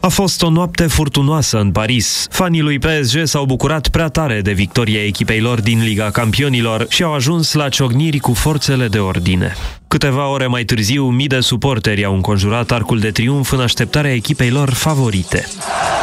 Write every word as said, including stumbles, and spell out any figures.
A fost o noapte furtunoasă în Paris. Fanii lui P S G s-au bucurat prea tare de victoria echipei lor din Liga Campionilor și au ajuns la ciocniri cu forțele de ordine. Câteva ore mai târziu, mii de suporteri au înconjurat Arcul de Triunf în așteptarea echipei lor favorite.